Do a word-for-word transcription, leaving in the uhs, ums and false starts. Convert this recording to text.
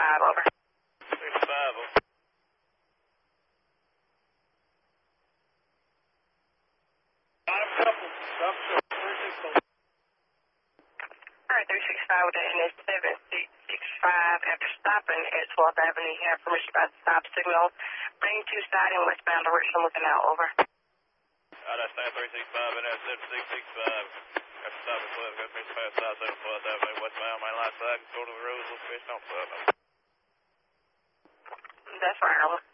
five, over. six five, over. Bottom couple, stop show, three six four. All right, three six five with N S seven six six five. After stopping at twelfth Avenue, you have permission by the stop signal. Bring two side in westbound direction, looking out, over. I understand three six five, N S seven six six five. After stopping at twelve, got permission by the stop signal, twelfth Avenue, westbound, main line side, go to the road, location on twelve. That's right, over.